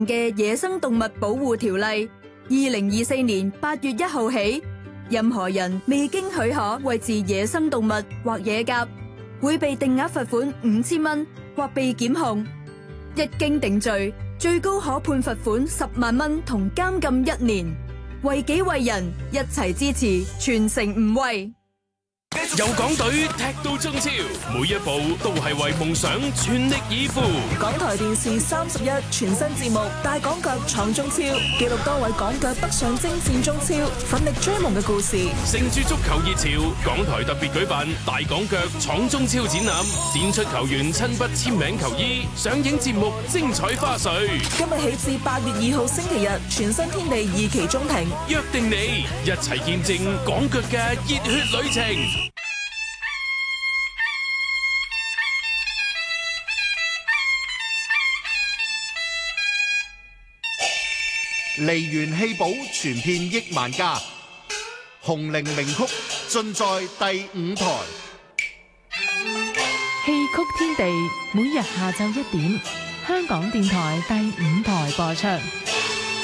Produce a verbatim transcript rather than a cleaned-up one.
嘅野生動物保護條例，二零二四年八月一號起，任何人未經許可餵飼野生動物或野鴿，會被定額罰款五千蚊或被檢控。一經定罪，最高可判罰款十萬蚊同監禁一年。為己為人，一齊支持，全城唔餵。 由港隊踢到中超，每一步都係為夢想全力以赴。 港台電視三十一全新節目《大港腳闖中超》，記錄多位港腳北上征戰中超、奮力追夢嘅故事。 盛住足球熱潮，港台特別舉辦《大港腳闖中超》展覽，展出球員親筆簽名球衣，上映節目精彩花絮。 今日起至八月二號星期日，全新天地二期中庭， 約定你一齊見證港腳嘅熱血旅程。 梨園戲寶傳遍億萬家，紅伶名曲盡在第五台。 戲曲天地每日下晝一點，香港電台第五台播出。